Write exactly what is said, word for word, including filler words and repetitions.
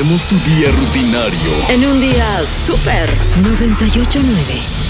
hacemos tu día rutinario en un día súper. noventa y ocho nueve